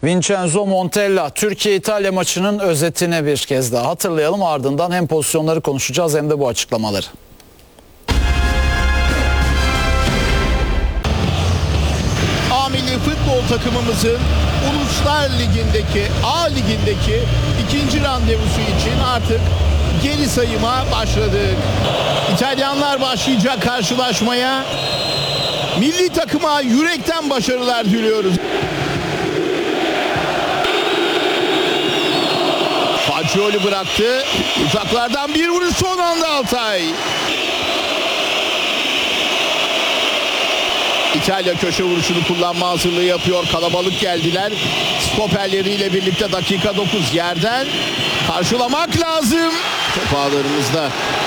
Vincenzo Montella Türkiye-İtalya maçının özetini bir kez daha hatırlayalım, ardından hem pozisyonları konuşacağız hem de bu açıklamaları. A milli futbol takımımızın Uluslar Ligi'ndeki, A Ligi'ndeki ikinci randevusu için artık geri sayıma başladık. İtalyanlar başlayacak karşılaşmaya. Milli takıma yürekten başarılar diliyoruz. Fagioli bıraktı. Uzaklardan bir vuruş, son anda Altay. İtalya köşe vuruşunu kullanma hazırlığı yapıyor. Kalabalık geldiler. Stoperleriyle birlikte dakika 9, yerden karşılamak lazım. Top ağlarımızda.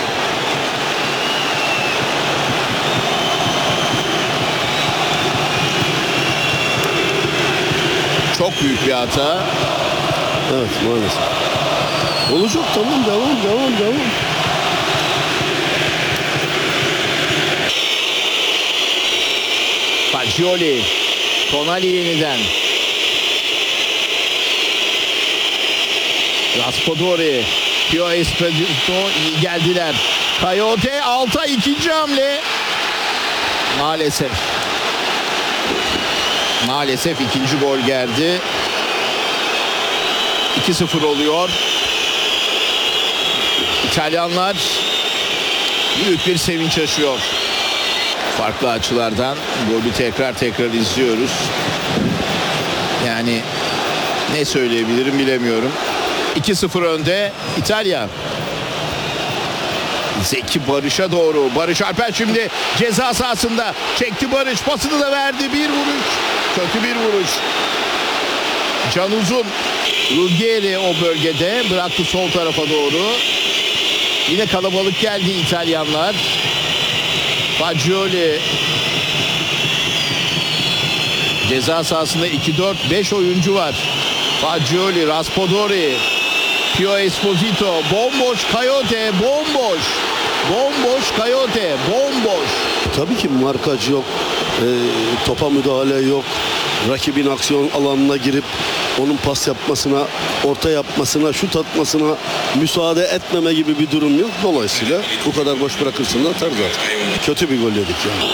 Çok büyük bir hata. Evet, maalesef. Olacak, tamam, devam. Fagioli, Tonali yeniden. Raspadori, Pio Esposito iyi geldiler. Coyote, Altay ikinci hamle. Maalesef ikinci gol geldi. 2-0 oluyor. İtalyanlar büyük bir sevinç yaşıyor. Farklı açılardan golü tekrar izliyoruz. Yani ne söyleyebilirim bilemiyorum. 2-0 önde İtalya. Zeki Barış'a doğru. Barış Alper şimdi ceza sahasında. Çekti Barış. Pasını da verdi. Bir vuruş. Kötü bir vuruş. Can Uzun. Ruggieri o bölgede. Bıraktı sol tarafa doğru. Yine kalabalık geldi İtalyanlar. Fagioli. Ceza sahasında 2-4-5 oyuncu var. Fagioli, Raspadori, Pio Esposito, bomboş Coyote, bomboş Coyote, bomboş. Tabii ki markaj yok, topa müdahale yok. Rakibin aksiyon alanına girip onun pas yapmasına, orta yapmasına, şut atmasına müsaade etmeme gibi bir durum yok. Dolayısıyla bu kadar boş bırakırsın da atar zaten. Kötü bir gol yedik yani.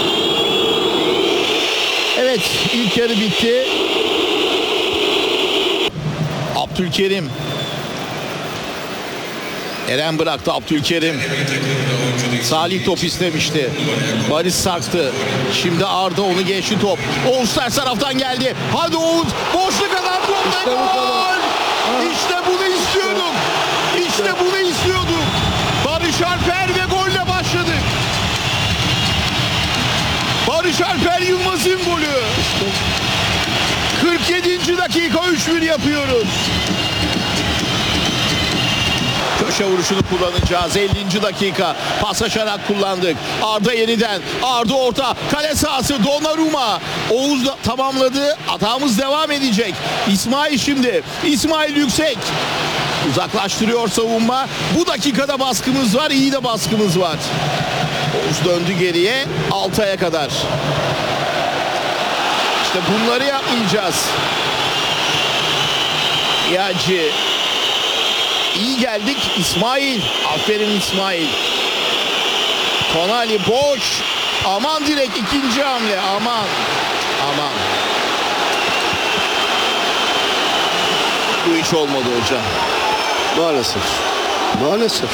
Evet, ilk yarı bitti. Abdülkerim. Eren bıraktı, Abdülkerim. Salih top istemişti. Barış sarktı. Şimdi Arda onu geçti top. Oğuz ters taraftan geldi. Hadi Oğuz. Boşluk adam. İşte bu kadar. İşte bunu istiyorduk. Barış Alper ve golle başladık. Barış Alper Yılmaz'ın golü. 47. dakika 3-1 yapıyoruz. Köşe vuruşunu kullanacağız. 50. dakika. Paslaşarak kullandık. Arda yeniden. Arda orta. Kale sahası. Donnarumma. Oğuz da tamamladı. Hatamız devam edecek. İsmail şimdi. İsmail yüksek. Uzaklaştırıyor savunma. Bu dakikada baskımız var. İyi de baskımız var. Oğuz döndü geriye. Altay'a kadar. İşte bunları yapmayacağız. Yacı. İyi geldik. İsmail. Aferin İsmail. Tonali boş. Aman direkt ikinci hamle. Aman. Bu iş olmadı hocam. Maalesef.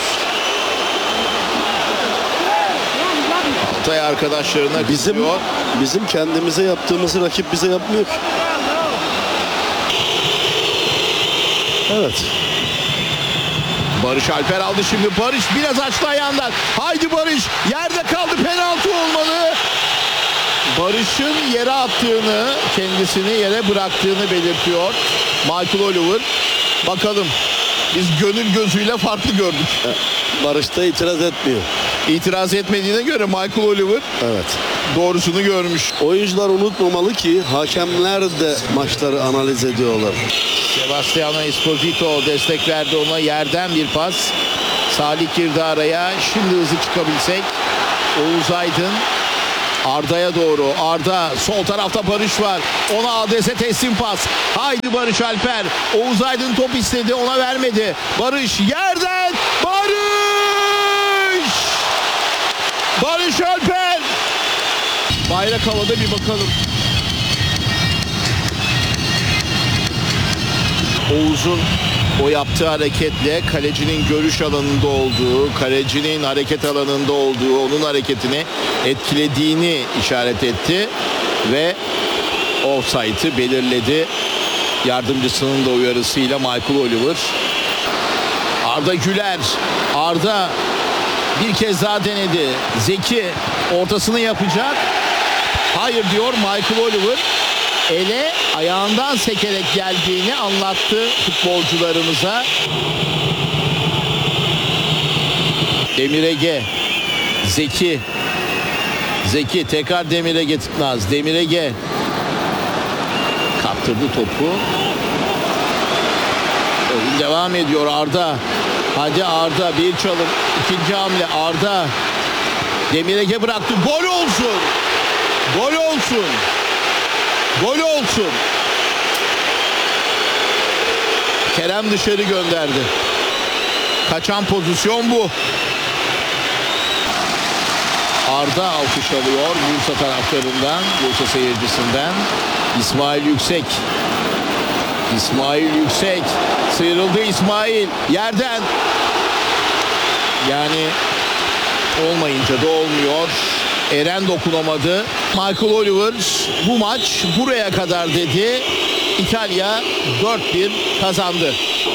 Altay arkadaşlarına kızıyor. Bizim kendimize yaptığımızı rakip bize yapmıyor ki. Evet. Barış Alper aldı şimdi. Barış biraz açtı ayağından. Haydi Barış. Yerde kaldı. Penaltı olmalı. Barış'ın yere attığını, kendisini yere bıraktığını belirtiyor Michael Oliver. Bakalım. Biz gönül gözüyle farklı gördük. Barış da itiraz etmiyor. İtiraz etmediğine göre Michael Oliver Evet. doğrusunu görmüş. Oyuncular unutmamalı ki hakemler de maçları analiz ediyorlar. Sebastiano Esposito destek verdi ona. Yerden bir pas. Salih girdi araya. Şimdi hızlı çıkabilsek. Oğuz Aydın. Arda'ya doğru. Arda sol tarafta Barış var. Ona adrese teslim pas. Haydi Barış Alper. Oğuz Aydın top istedi. Ona vermedi. Barış yerden. Barış! Barış Alper! Bayrak havada, bir bakalım. Oğuz'un o yaptığı hareketle kalecinin görüş alanında olduğu, kalecinin hareket alanında olduğu, onun hareketini etkilediğini işaret etti ve offside'ı belirledi. Yardımcısının da uyarısıyla Michael Oliver. Arda Güler. Arda bir kez daha denedi. Zeki ortasını yapacak. Hayır diyor Michael Oliver. Ele ayağından sekerek geldiğini anlattı futbolcularımıza. Demir Ege. Zeki. Zeki tekrar Demir Ege Tıknaz. Demir Ege kaptırdı topu. Oyun devam ediyor Arda. Hadi Arda, bir çalım. İkinci hamle Arda. Demir Ege bıraktı. Gol olsun. Gol olsun. Gol olsun. Kerem dışarı gönderdi. Kaçan pozisyon bu. Arda alkış alıyor Bursa taraftarından, Bursa seyircisinden. İsmail Yüksek. İsmail Yüksek. Sıyrıldı İsmail. Yerden. Yani olmayınca da olmuyor. Eren dokunamadı. Michael Oliver bu maç buraya kadar dedi. İtalya 4-1 kazandı.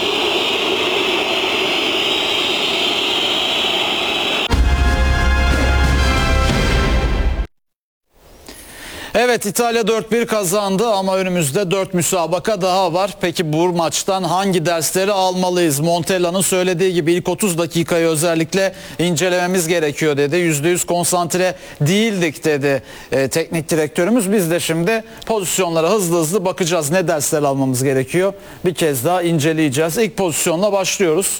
Evet, İtalya 4-1 kazandı ama önümüzde 4 müsabaka daha var. Peki bu maçtan hangi dersleri almalıyız? Montella'nın söylediği gibi ilk 30 dakikayı özellikle incelememiz gerekiyor dedi. %100 konsantre değildik dedi teknik direktörümüz. Biz de şimdi pozisyonlara hızlı hızlı bakacağız. Ne dersler almamız gerekiyor? Bir kez daha inceleyeceğiz. İlk pozisyonla başlıyoruz.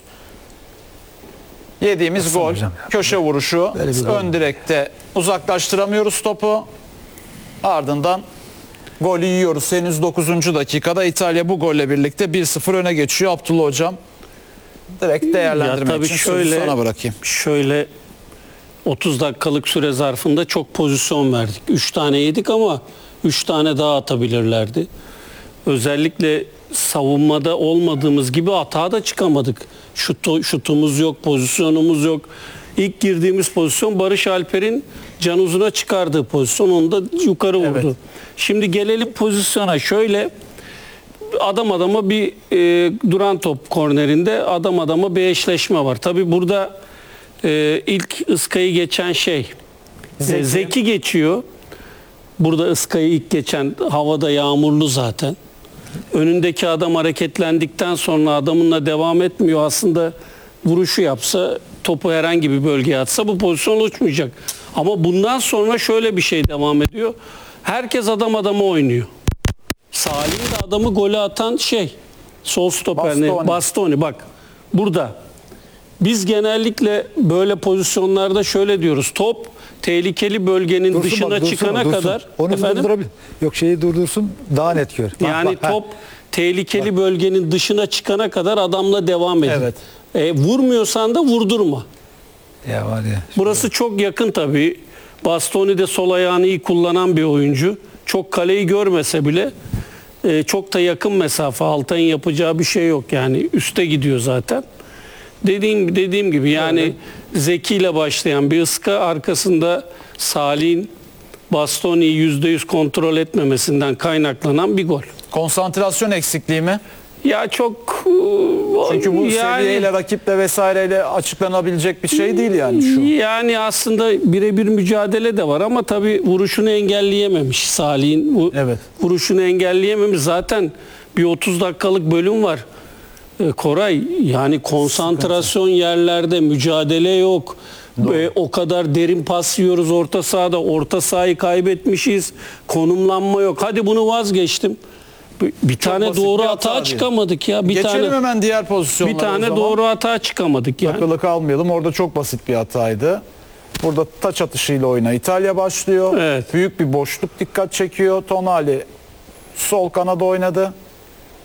Yediğimiz gol, köşe vuruşu, ön direkte uzaklaştıramıyoruz topu. Ardından golü yiyoruz. Henüz 9. dakikada İtalya bu golle birlikte 1-0 öne geçiyor. Abdullah Hocam, direkt değerlendirmek için sözü sana bırakayım. Şöyle 30 dakikalık süre zarfında çok pozisyon verdik. 3 tane yedik ama 3 tane daha atabilirlerdi. Özellikle savunmada olmadığımız gibi hata da çıkamadık. Şutumuz yok, pozisyonumuz yok. İlk girdiğimiz pozisyon Barış Alper'in can uzuna çıkardığı pozisyon. Onu da yukarı vurdu. Evet. Şimdi gelelim pozisyona. Şöyle adam adama bir duran top kornerinde adam adama bir eşleşme var. Tabii burada ilk ıskayı geçen şey Zeki geçiyor. Burada ıskayı ilk geçen, havada yağmurlu zaten. Önündeki adam hareketlendikten sonra adamınla devam etmiyor. Aslında vuruşu yapsa, topu herhangi bir bölgeye atsa bu pozisyon oluşmayacak. Ama bundan sonra şöyle bir şey devam ediyor. Herkes adam adama oynuyor. Salih de adamı golü atan sol stoper Bastoni. Bak burada biz genellikle böyle pozisyonlarda şöyle diyoruz. Top tehlikeli bölgenin dışına çıkana kadar. Onu durdurabilir. Yok, şeyi durdursun, daha net gör. Yani top tehlikeli bölgenin dışına çıkana kadar adamla devam edin. Evet. Vurmuyorsan da vurdurma. Ya var ya. Burası çok yakın tabii. Bastoni de sol ayağını iyi kullanan bir oyuncu. Çok kaleyi görmese bile çok da yakın mesafe. Altay'ın yapacağı bir şey yok yani. Üste gidiyor zaten. Dediğim gibi yani Zeki ile başlayan bir ıska, arkasında Salih'in Bastoni'yi %100 kontrol etmemesinden kaynaklanan bir gol. Konsantrasyon eksikliği mi? Ya çok çünkü bu seviyeyle, rakiple vesaireyle açıklanabilecek bir şey değil yani şu. Yani aslında birebir mücadele de var ama tabii vuruşunu engelleyememiş Salih'in. Vuruşunu engelleyememiş. Zaten bir 30 dakikalık bölüm var. Koray, yani konsantrasyon yerlerde mücadele yok. O kadar derin pas yiyoruz orta sahada. Orta sahayı kaybetmişiz. Konumlanma yok. Hadi bunu vazgeçtim. Bir tane doğru hata çıkamadık ya. Geçelim hemen diğer pozisyonlara. Bir tane doğru hata çıkamadık yani. Takılı kalmayalım. Orada çok basit bir hataydı. Burada taç atışıyla oyuna İtalya başlıyor. Evet. Büyük bir boşluk dikkat çekiyor. Tonali sol kanada oynadı.